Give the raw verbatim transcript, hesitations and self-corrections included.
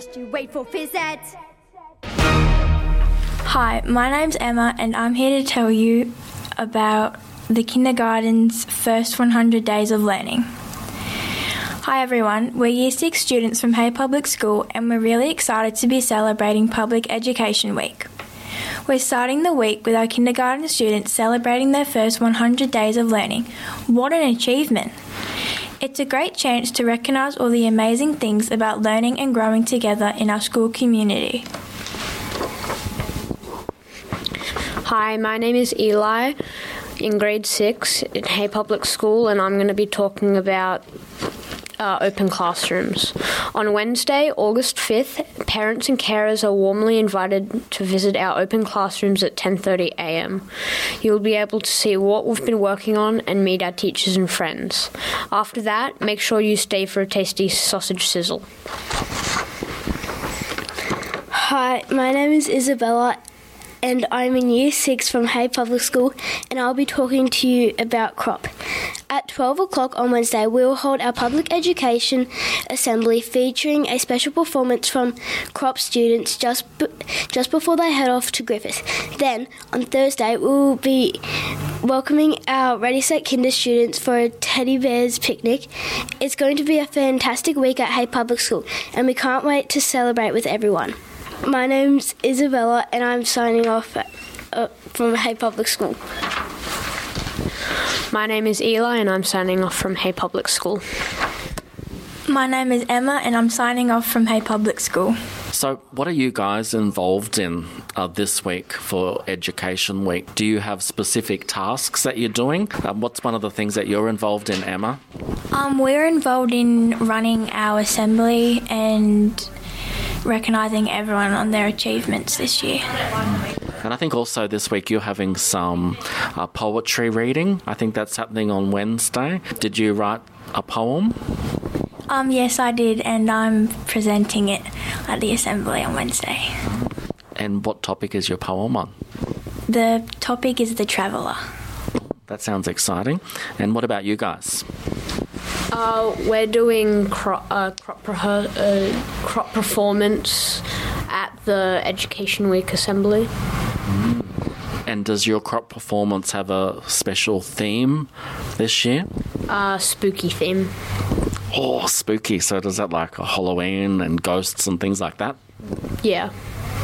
Just you wait for phys ed. Hi, my name's Emma and I'm here to tell you about the kindergarten's first one hundred days of learning. Hi everyone, we're Year six students from Hay Public School and we're really excited to be celebrating Public Education Week. We're starting the week with our kindergarten students celebrating their first one hundred days of learning. What an achievement! It's a great chance to recognise all the amazing things about learning and growing together in our school community. Hi, my name is Eli in grade six at Hay Public School and I'm going to be talking about Uh, open classrooms. On Wednesday, August fifth, parents and carers are warmly invited to visit our open classrooms at ten thirty a m. You'll be able to see what we've been working on and meet our teachers and friends. After that, make sure you stay for a tasty sausage sizzle. Hi, my name is Isabella and I'm in Year six from Hay Public School and I'll be talking to you about CROP. At twelve o'clock on Wednesday, we will hold our Public Education Assembly featuring a special performance from CROP students just b- just before they head off to Griffith. Then, on Thursday, we will be welcoming our Ready Set Kinder students for a Teddy Bears picnic. It's going to be a fantastic week at Hay Public School and we can't wait to celebrate with everyone. My name's Isabella and I'm signing off uh, from Hay Public School. My name is Eli and I'm signing off from Hay Public School. My name is Emma and I'm signing off from Hay Public School. So what are you guys involved in uh, this week for Education Week? Do you have specific tasks that you're doing? Um, what's one of the things that you're involved in, Emma? Um, we're involved in running our assembly and recognising everyone on their achievements this year. And I think also this week you're having some uh, poetry reading. I think that's happening on Wednesday. Did you write a poem? Um, yes, I did, and I'm presenting it at the assembly on Wednesday. And what topic is your poem on? The topic is The Traveller. That sounds exciting. And what about you guys? Uh, we're doing crop, uh, crop, rehe- uh, crop performance at the Education Week Assembly. Mm. And does your crop performance have a special theme this year? Uh, spooky theme. Oh, spooky. So does that like a Halloween and ghosts and things like that? Yeah.